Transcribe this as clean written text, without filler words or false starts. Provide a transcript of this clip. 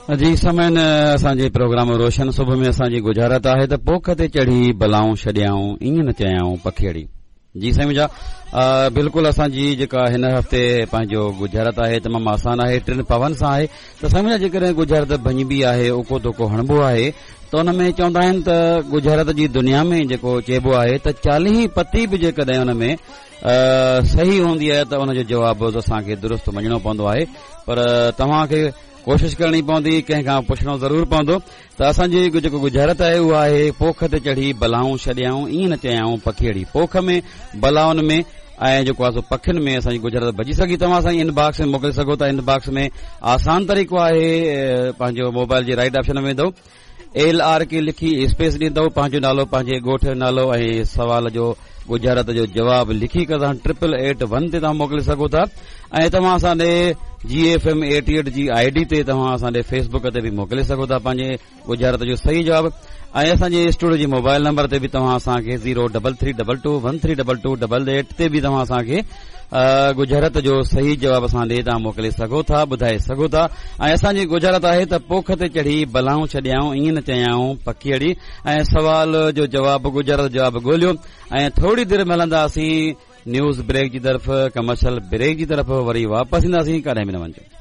जी समय असांजे प्रोग्राम रोशन सुबह में असांजी गुजारत आहे त पोख ते चढ़ी बलाऊं छॾियाऊं ईअं न चयाऊं पखेड़ी। जी साईं मुंहिंजा बिल्कुलु असांजी जेका हिन हफ़्ते पंहिंजो गुजारत आहे तमामु आसान आहे, टिन पवन सां आहे। त साईं मुंहिंजा जेकॾहिं गुजारत भञबी आहे, उको तोको हणबो आहे त हुन में चवंदा आहिनि त गुजारत जी दुनिया में जेको चइबो आहे त 40 पती बि जेकॾहिं हुन में सही हूंदी आहे त हुनजो जवाबु असांखे दुरुस्त मञणो पवंदो आहे। पर तव्हांखे कोशिश करणी पवंदी, कंहिंखां पुछणो ज़रूर पवंदो। त असांजी जेको गुजारत आहे उहा आहे पोख ते चढ़ी बलाऊं छॾियाऊं ईअं न चयाऊं पखेड़ी। पोख में बलाउनि में ऐं जेको आहे पखियुनि में असांजी गुजारत भॼी सघी। तव्हां असांजी इनबॉक्स में मोकिले सघो था। इनबॉक्स में आसान तरीक़ो आहे, पंहिंजो मोबाइल जे राइट ऑप्शन में वेंदो, LRK लिखी स्पेस ॾींदव, पंहिंजो नालो, पंहिंजे ॻोठ जो नालो ऐं सवाल जो गुजारत जो जवाब लिखी करे 8881 ते तव्हां मोकिले सघो था। ऐं तव्हां असांजे GFM 88 जी ID ते तव्हां असांजे फेसबुक ते बि मोकिले सघो था पंहिंजे गुजारत जो सही जवाब। ऐं असांजे स्टूडियो जी मोबाइल नंबर ते बि तव्हां असांखे 03322132288 ते बि तव्हां असांखे गुजारत जो सही जवाब असांजे तव्हां मोकिले सघो था, ॿुधाए सघो था। ऐं असांजी गुजारत आहे त पोख ते चढ़ी बलाऊं छॾियाऊं ईअं न चयाऊं पखेड़ी। ऐं सवाल जो जवाब, गुजारत जवाब ॻोल्हियो। ऐं थोरी देरि में हलंदासीं न्यूज़ ब्रेक जी तरफ़, कमर्शियल ब्रेक जी तरफ़, वरी वापसि ईंदासीं, कॾहिं बि न वञो।